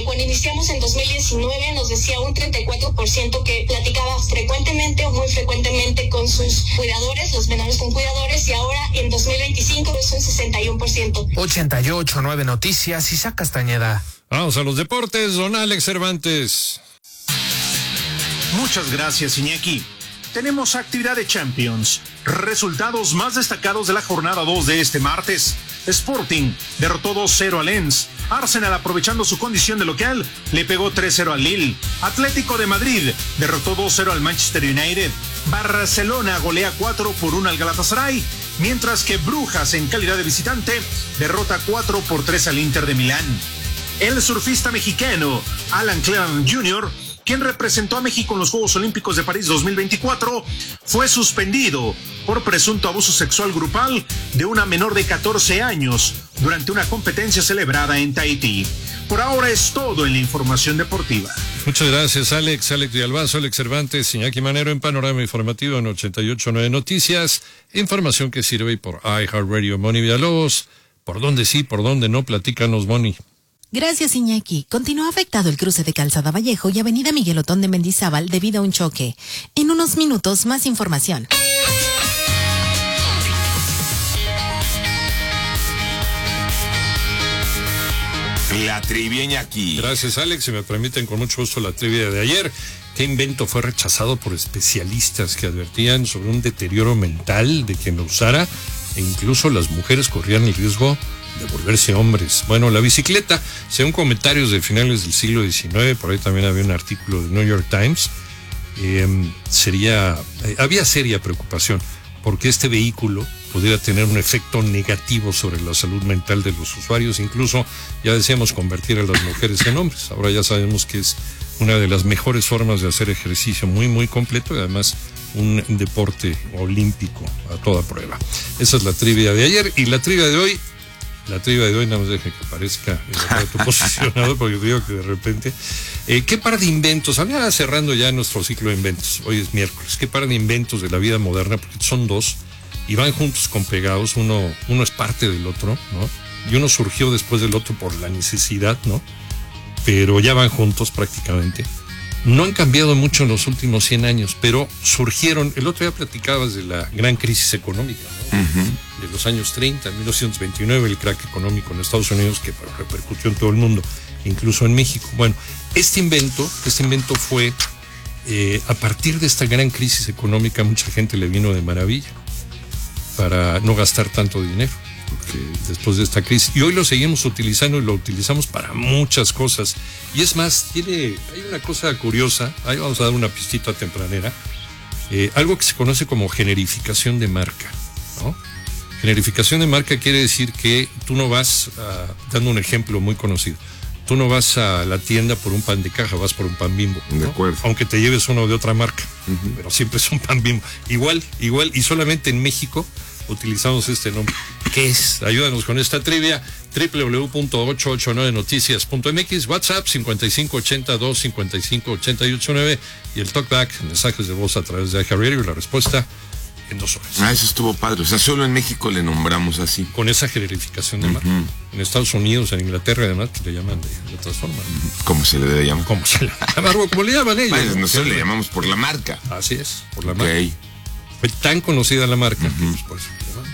cuando iniciamos en 2019 nos decía un 34% que platicaba frecuentemente o muy frecuentemente con sus cuidadores, los menores con cuidadores, y ahora en 2025 es un 61%. 88.9 Noticias, Isaac Castañeda. Vamos a los deportes, don Alex Cervantes. Muchas gracias, Iñaki. Tenemos actividad de Champions. Resultados más destacados de la jornada 2 de este martes. Sporting derrotó 2-0 a Lens. Arsenal, aprovechando su condición de local, le pegó 3-0 al Lille. Atlético de Madrid derrotó 2-0 al Manchester United. Barcelona golea 4-1 al Galatasaray, mientras que Brujas, en calidad de visitante, derrota 4-3 al Inter de Milán. El surfista mexicano Alan Cleland Jr., quien representó a México en los Juegos Olímpicos de París 2024, fue suspendido por presunto abuso sexual grupal de una menor de 14 años durante una competencia celebrada en Tahití. Por ahora es todo en la información deportiva. Muchas gracias, Alex de Albazo, Alex Cervantes, Iñaki Manero en Panorama Informativo en 88.9 Noticias. Información que sirve por iHeartRadio. Moni Villalobos, ¿por dónde sí, por dónde no? Platícanos, Moni. Gracias, Iñaki. Continúa afectado el cruce de Calzada Vallejo y Avenida Miguel Otón de Mendizábal debido a un choque. En unos minutos, más información. La trivia, Iñaki. Gracias, Alex. Si me permiten, con mucho gusto la trivia de ayer. ¿Qué invento fue rechazado por especialistas que advertían sobre un deterioro mental de quien lo usara? E incluso las mujeres corrían el riesgo de volverse hombres. Bueno, la bicicleta, según comentarios de finales del siglo XIX, por ahí también había un artículo del New York Times, había seria preocupación porque este vehículo pudiera tener un efecto negativo sobre la salud mental de los usuarios, incluso, ya decíamos, convertir a las mujeres en hombres. Ahora ya sabemos que es una de las mejores formas de hacer ejercicio, muy, muy completo, y además un deporte olímpico a toda prueba. Esa es la trivia de ayer, y la trivia de hoy, nada más deje que aparezca el aparato posicionado, porque digo que de repente, ¿qué par de inventos? Había cerrando ya nuestro ciclo de inventos, hoy es miércoles, ¿qué par de inventos de la vida moderna? Porque son dos, y van juntos con pegados, uno es parte del otro, ¿no? Y uno surgió después del otro por la necesidad, ¿no? Pero ya van juntos prácticamente. No han cambiado mucho en los últimos 100 años, pero surgieron, el otro día platicabas de la gran crisis económica, ¿no? De los años 30, 1929, el crack económico en Estados Unidos que repercutió en todo el mundo, incluso en México. Bueno, este invento fue, a partir de esta gran crisis económica, mucha gente le vino de maravilla para no gastar tanto dinero. Después de esta crisis, y hoy lo seguimos utilizando y lo utilizamos para muchas cosas, y es más, hay una cosa curiosa, ahí vamos a dar una pistita tempranera, algo que se conoce como generificación de marca, ¿no? Generificación de marca quiere decir que tú no vas, dando un ejemplo muy conocido, tú no vas a la tienda por un pan de caja, vas por un pan Bimbo, ¿no? De acuerdo. Aunque te lleves uno de otra marca, pero siempre es un pan Bimbo, igual, y solamente en México utilizamos este nombre. ¿Qué es? Ayúdanos con esta trivia. www.889noticias.mx, WhatsApp 5582-558889 y el talkback, mensajes de voz a través de iHeartRadio, y la respuesta en 2 horas. Eso estuvo padre. O sea, solo en México le nombramos así. Con esa generificación de marca. En Estados Unidos, en Inglaterra, además, que le llaman de otras formas. ¿Cómo se le debe llamar? ¿Cómo se le llama? ¿Cómo le llaman ellos? Bueno, nosotros le llamamos por la marca. Así es, por la marca. Fue tan conocida la marca, pues por eso le llamamos.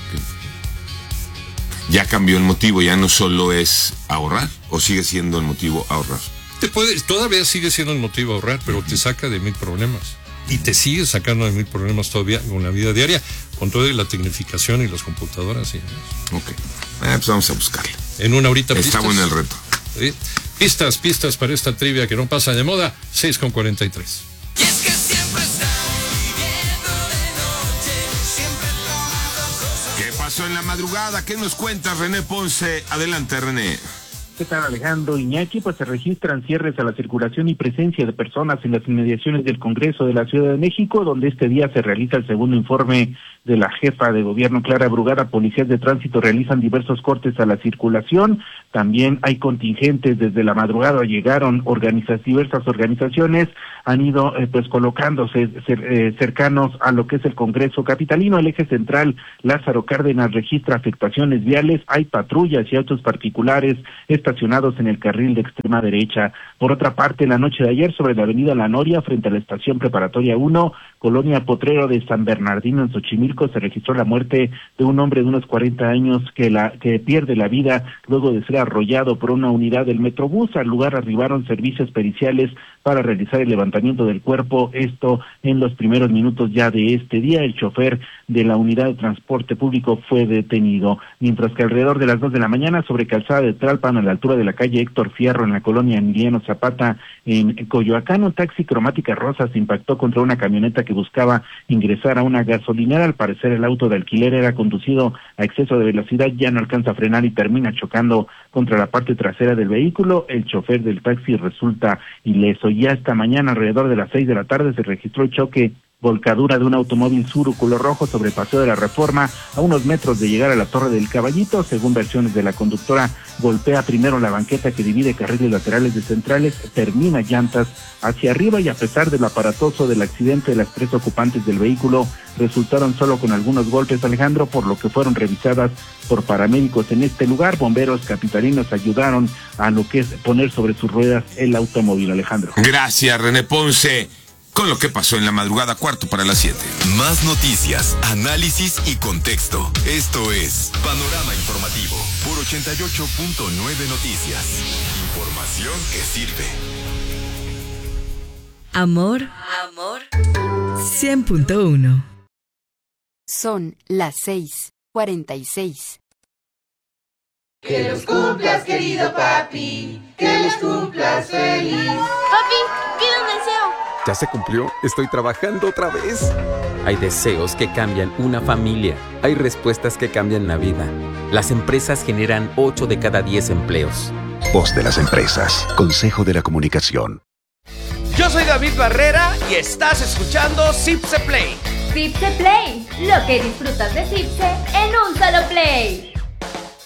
Ya cambió el motivo, ya no solo es ahorrar, o sigue siendo el motivo ahorrar. Todavía sigue siendo el motivo ahorrar, pero te saca de 1000 problemas. Y te sigue sacando de 1000 problemas todavía con la vida diaria, con toda la tecnificación y las computadoras. ¿Sí? Ok, pues vamos a buscarle. En una horita Está bueno el reto. ¿Sí? Pistas para esta trivia que no pasa de moda, 6:43. Y es que siempre está viviendo de noche, siempre tomando cosas. ¿Qué pasó en la madrugada? ¿Qué nos cuenta René Ponce? Adelante, René. ¿Qué tal, Alejandro? Iñaki, pues se registran cierres a la circulación y presencia de personas en las inmediaciones del Congreso de la Ciudad de México, donde este día se realiza el segundo informe de la jefa de gobierno Clara Brugada, policías de tránsito realizan diversos cortes a la circulación. También hay contingentes desde la madrugada, llegaron diversas organizaciones, han ido pues colocándose cercanos a lo que es el Congreso capitalino. El eje central Lázaro Cárdenas registra afectaciones viales, hay patrullas y autos particulares estacionados en el carril de extrema derecha. Por otra parte, la noche de ayer sobre la avenida La Noria, frente a la estación preparatoria 1, colonia Potrero de San Bernardino en Xochimilco, se registró la muerte de un hombre de unos 40 años que pierde la vida luego de ser arrollado por una unidad del Metrobús. Al lugar arribaron servicios periciales para realizar el levantamiento del cuerpo, esto en los primeros minutos ya de este día. El chofer de la unidad de transporte público fue detenido, mientras que alrededor de las 2 de la mañana sobre Calzada de Tlalpan, a la altura de la calle Héctor Fierro, en la colonia Emiliano Zapata, en Coyoacán, un taxi cromática rosa se impactó contra una camioneta que buscaba ingresar a una gasolinera. Al parecer el auto de alquiler era conducido a exceso de velocidad, ya no alcanza a frenar y termina chocando contra la parte trasera del vehículo. El chofer del taxi resulta ileso. Ya esta mañana alrededor de las 6 de la tarde se registró el choque, volcadura de un automóvil Tsuru color rojo sobre Paseo de la Reforma a unos metros de llegar a la Torre del Caballito. Según versiones de la conductora, golpea primero la banqueta que divide carriles laterales de centrales, termina llantas hacia arriba y a pesar del aparatoso del accidente, las 3 ocupantes del vehículo resultaron solo con algunos golpes, Alejandro, por lo que fueron revisadas por paramédicos en este lugar. Bomberos capitalinos ayudaron a lo que es poner sobre sus ruedas el automóvil, Alejandro. Gracias, René Ponce, con lo que pasó en la madrugada, 7:45. Más noticias, análisis y contexto. Esto es Panorama Informativo por 88.9 Noticias. Información que sirve. Amor 100.1. Son las 6:46. Que los cumplas, querido papi, que los cumplas feliz. Papi, pide un deseo. ¿Ya se cumplió? Estoy trabajando otra vez. Hay deseos que cambian una familia. Hay respuestas que cambian la vida. Las empresas generan 8 de cada 10 empleos. Voz de las empresas. Consejo de la Comunicación. Yo soy David Barrera y estás escuchando Zipse Play. Zipse Play, lo que disfrutas de Zipse en un solo play.